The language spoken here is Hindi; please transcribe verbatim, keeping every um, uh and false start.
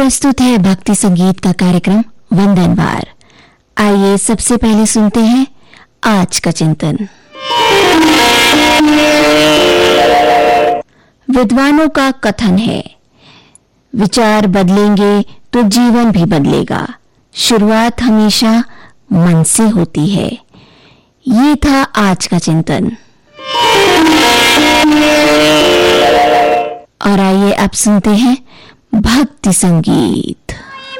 प्रस्तुत है भक्ति संगीत का कार्यक्रम वंदनवार। आइए सबसे पहले सुनते हैं आज का चिंतन। विद्वानों का कथन है, विचार बदलेंगे तो जीवन भी बदलेगा। शुरुआत हमेशा मन से होती है। ये था आज का चिंतन। और आइए अब सुनते हैं भक्ति संगीत।